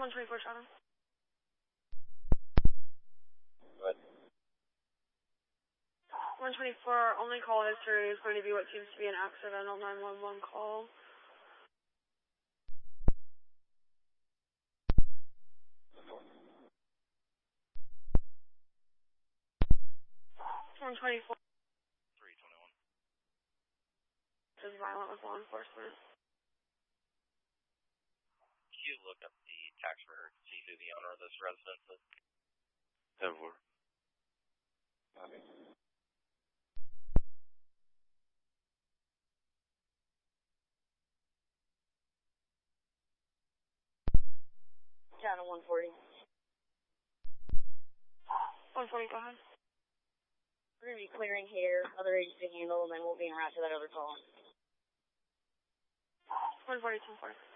124 Chatham. Go ahead. 124, only call history is going to be what seems to be an accidental 911 call. 124. 321. Is violent with law enforcement. Can you look up the tax record to see who the owner of this residence is? 10-4. Copy. Channel 140. 140, go ahead. We're going to be clearing here, other agency handle, and then we'll be en route to that other call. 140, 10-4.